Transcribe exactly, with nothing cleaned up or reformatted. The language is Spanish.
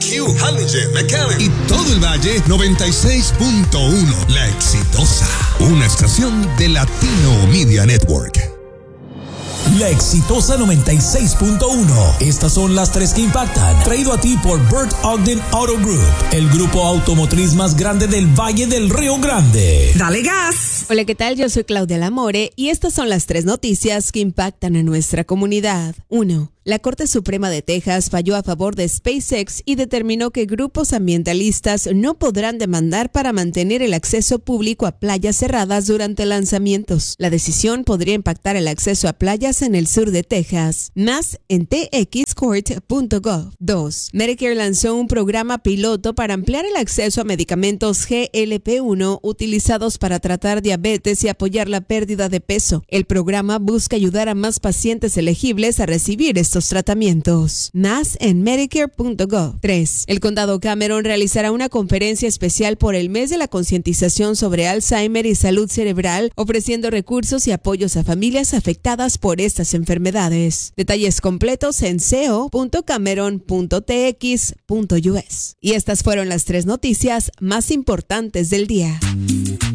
Q, Hallinger, McAllen y todo el Valle noventa y seis punto uno. La Exitosa, una estación de Latino Media Network. La Exitosa noventa y seis punto uno. Estas son las tres que impactan. Traído a ti por Bert Ogden Auto Group, el grupo automotriz más grande del Valle del Río Grande. ¡Dale gas! Hola, ¿qué tal? Yo soy Claudia Lamore y estas son las tres noticias que impactan a nuestra comunidad. uno. La Corte Suprema de Texas falló a favor de SpaceX y determinó que grupos ambientalistas no podrán demandar para mantener el acceso público a playas cerradas durante lanzamientos. La decisión podría impactar el acceso a playas en el sur de Texas. Más en t x court punto gov. dos. Medicare lanzó un programa piloto para ampliar el acceso a medicamentos G L P uno utilizados para tratar diabetes y apoyar la pérdida de peso. El programa busca ayudar a más pacientes elegibles a recibir estos tratamientos. Más en medicare punto gov. tres. El condado Cameron realizará una conferencia especial por el mes de la concientización sobre Alzheimer y salud cerebral, ofreciendo recursos y apoyos a familias afectadas por estas enfermedades. Detalles completos en c o punto cameron punto t x punto u s. Y estas fueron las tres noticias más importantes del día.